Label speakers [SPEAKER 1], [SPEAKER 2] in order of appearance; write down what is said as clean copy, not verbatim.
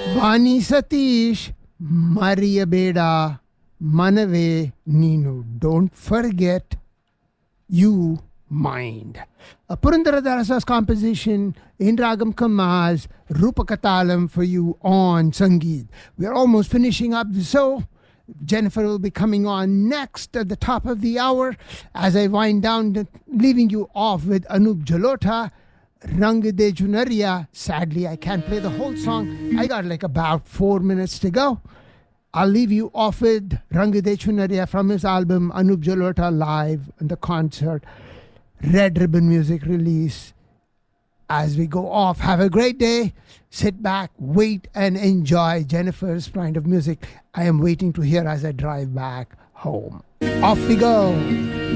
[SPEAKER 1] Vani Satish, Maria Beda, Manave Ninu. Don't forget, you mind. A Purandaradarasa's composition in Ragam Kamaz, Rupakatalam for you on Sangeet. We're almost finishing up, so Jennifer will be coming on next at the top of the hour as I wind down, leaving you off with Anup Jalota, Rang De Junaria. Sadly, I can't play the whole song. I got like about 4 minutes to go. I'll leave you off with Rang De Chunaria from his album Anup Jalota Live and the concert, Red Ribbon Music release. As we go off, have a great day. Sit back, wait, and enjoy Jennifer's kind of music I am waiting to hear as I drive back home. Off we go.